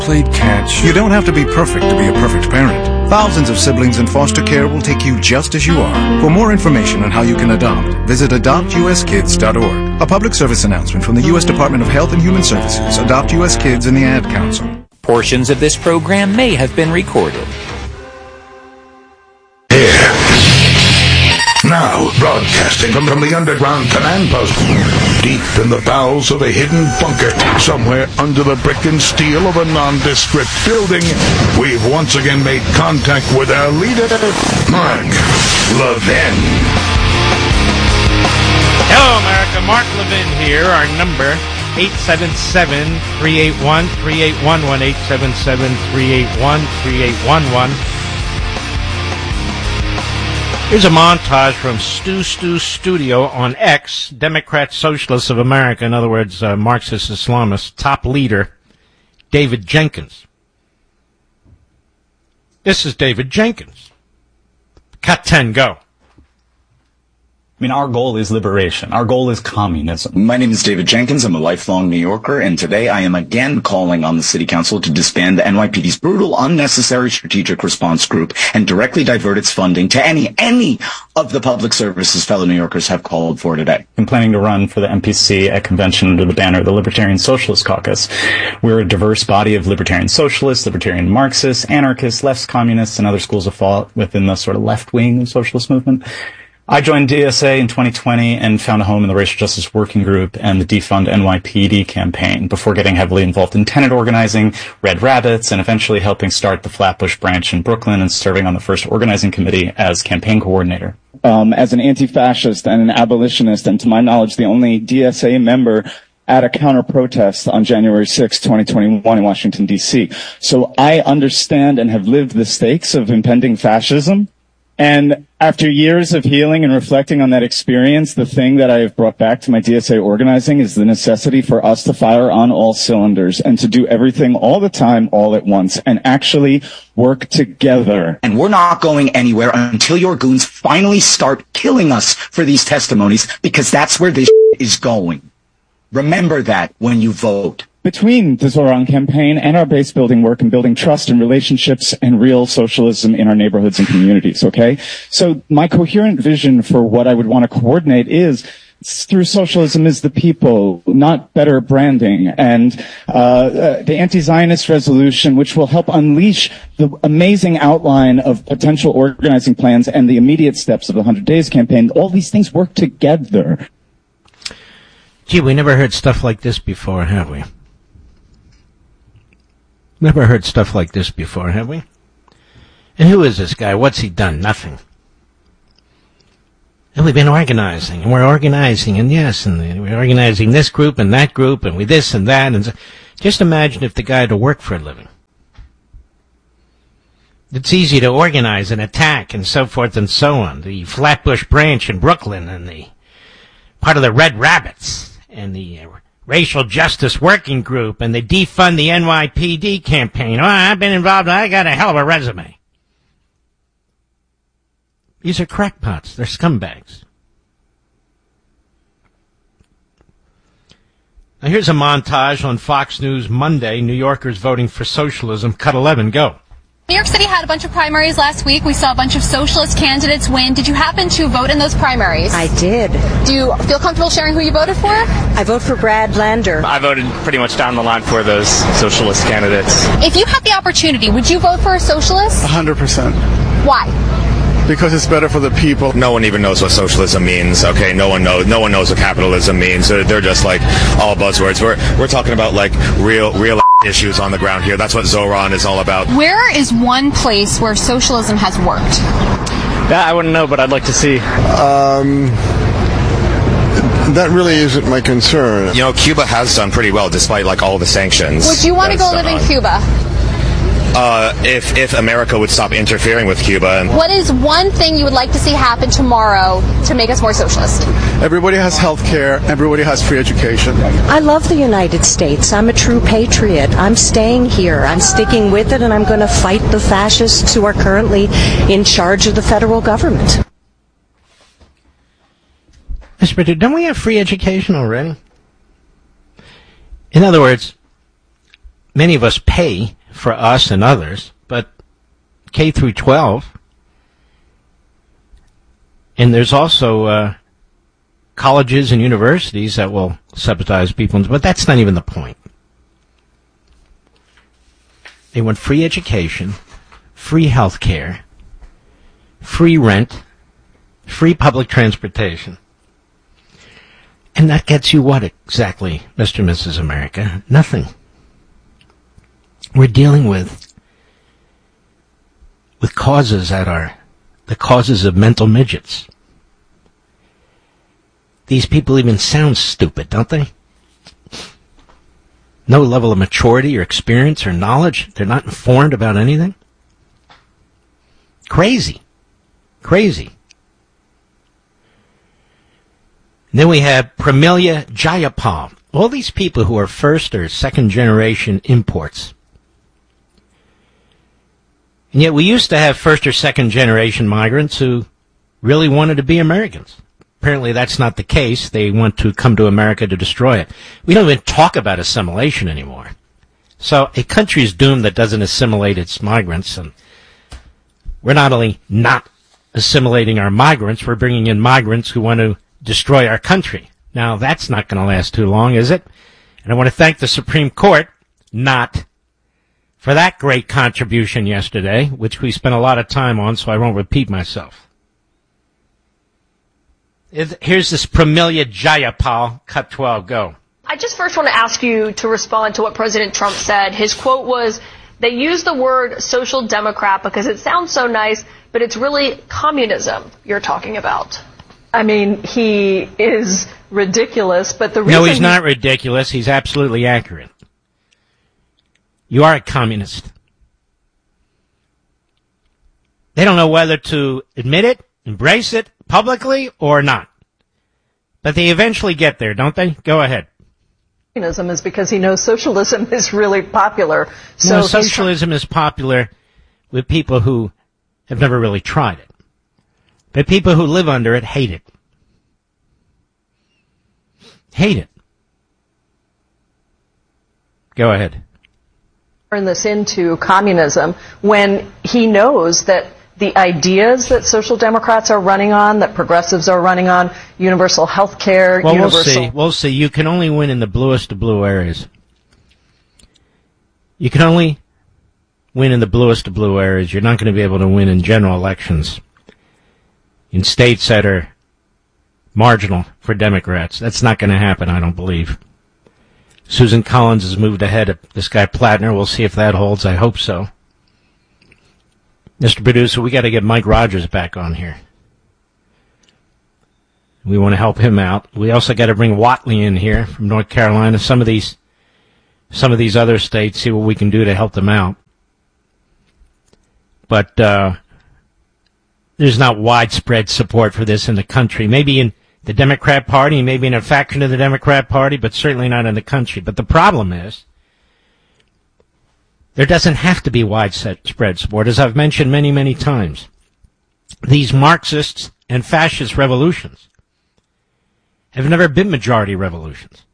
played catch. You don't have to be perfect to be a perfect parent. Thousands of siblings in foster care will take you just as you are. For more information on how you can adopt, visit adoptuskids.org. A public service announcement from the U.S. Department of Health and Human Services, Adopt U.S. Kids, and the Ad Council. Portions of this program may have been recorded. Now, broadcasting from the underground command post, deep in the bowels of a hidden bunker, somewhere under the brick and steel of a nondescript building, we've once again made contact with our leader, Mark Levin. Hello, America. Mark Levin here. Our number, 877-381-3811, 877-381-3811. Here's a montage from Stu Studio on X, Democrat Socialists of America, in other words, Marxist Islamists, top leader, David Jenkins. This is David Jenkins. Cut 10, go. I mean, our goal is liberation. Our goal is communism. My name is David Jenkins. I'm a lifelong New Yorker, and today I am again calling on the City Council to disband the NYPD's brutal, unnecessary strategic response group and directly divert its funding to any of the public services fellow New Yorkers have called for today. I'm planning to run for the MPC at convention under the banner of the Libertarian Socialist Caucus. We're a diverse body of libertarian socialists, libertarian Marxists, anarchists, left communists, and other schools of thought within the sort of left wing of the socialist movement. I joined DSA in 2020 and found a home in the Racial Justice Working Group and the Defund NYPD campaign before getting heavily involved in tenant organizing, Red Rabbits, and eventually helping start the Flatbush branch in Brooklyn and serving on the first organizing committee as campaign coordinator. As an anti-fascist and an abolitionist, and to my knowledge, the only DSA member at a counter-protest on January 6, 2021 in Washington, D.C. So I understand and have lived the stakes of impending fascism. And after years of healing and reflecting on that experience, the thing that I have brought back to my DSA organizing is the necessity for us to fire on all cylinders and to do everything all the time, all at once, and actually work together. And we're not going anywhere until your goons finally start killing us for these testimonies, because that's where this is going. Remember that when you vote. Between the Zoran campaign and our base building work and building trust and relationships and real socialism in our neighborhoods and communities, okay? So my coherent vision for what I would want to coordinate is through socialism is the people, not better branding, and the anti-Zionist resolution, which will help unleash the amazing outline of potential organizing plans and the immediate steps of the 100 Days campaign. All these things work together. Gee, we never heard stuff like this before, have we? Never heard stuff like this before, have we? And who is this guy? What's he done? Nothing. And we've been organizing, and we're organizing, and yes, and we're organizing this group and that group, and we this and that, and so. Just imagine if the guy had to work for a living. It's easy to organize and attack and so forth and so on. The Flatbush branch in Brooklyn and the part of the Red Rabbits and the Racial Justice Working Group and the Defund the NYPD campaign. Oh, I've been involved. I got a hell of a resume. These are crackpots. They're scumbags. Now here's a montage on Fox News Monday. New Yorkers voting for socialism. Cut 11. Go. New York City had a bunch of primaries last week. We saw a bunch of socialist candidates win. Did you happen to vote in those primaries? I did. Do you feel comfortable sharing who you voted for? I vote for Brad Lander. I voted pretty much down the line for those socialist candidates. If you had the opportunity, would you vote for a socialist? 100%. Why? Because it's better for the people. No one even knows what socialism means. Okay, no one knows what capitalism means. They're just like all buzzwords. We're talking about like real issues on the ground here. That's what Zoran is all about. Where is one place where socialism has worked? Yeah, I wouldn't know, but I'd like to see. That really isn't my concern. You know, Cuba has done pretty well despite like all the sanctions. Would you want to go live in Cuba? If America would stop interfering with Cuba. What is one thing you would like to see happen tomorrow to make us more socialist? Everybody has health care. Everybody has free education. I love the United States. I'm a true patriot. I'm staying here. I'm sticking with it, and I'm going to fight the fascists who are currently in charge of the federal government. Mr. Bridger, don't we have free education already? In other words, many of us pay for us and others, but K through 12, and there's also colleges and universities that will subsidize people, but that's not even the point. They want free education, free health care, free rent, free public transportation. And that gets you what exactly, Mr. and Mrs. America? Nothing. We're dealing with causes that are the causes of mental midgets. These people even sound stupid, don't they? No level of maturity or experience or knowledge. They're not informed about anything. Crazy. Crazy. And then we have Pramila Jayapal. All these people who are first or second generation imports. And yet we used to have first or second generation migrants who really wanted to be Americans. Apparently that's not the case. They want to come to America to destroy it. We don't even talk about assimilation anymore. So a country is doomed that doesn't assimilate its migrants. And we're not only not assimilating our migrants, we're bringing in migrants who want to destroy our country. Now, that's not going to last too long, is it? And I want to thank the Supreme Court not for that great contribution yesterday, which we spent a lot of time on, so I won't repeat myself. Here's this Pramila Jayapal, cut 12, go. I just first want to ask you to respond to what President Trump said. His quote was, they use the word social democrat because it sounds so nice, but it's really communism you're talking about. I mean, he is ridiculous, but the reason... No, he's not ridiculous. He's absolutely accurate. You are a communist. They don't know whether to admit it, embrace it publicly, or not. But they eventually get there, don't they? Go ahead. Communism is because he knows socialism is really popular. So no, socialism is popular with people who have never really tried it. But people who live under it hate it. Hate it. Go ahead. Turn this into communism when he knows that the ideas that social democrats are running on, that progressives are running on, universal health care, We'll see. You can only win in the bluest of blue areas. You can only win in the bluest of blue areas. You're not going to be able to win in general elections in states that are marginal for Democrats. That's not going to happen, I don't believe. Susan Collins has moved ahead of this guy Plattner. We'll see if that holds. I hope so. Mr. Producer, we got to get Mike Rogers back on here. We want to help him out. We also got to bring Watley in here from North Carolina. Some of these other states, see what we can do to help them out. But there's not widespread support for this in the country. Maybe in the Democrat Party, maybe in a faction of the Democrat Party, but certainly not in the country. But the problem is, there doesn't have to be widespread support, as I've mentioned many, many times. These Marxists and fascist revolutions have never been majority revolutions.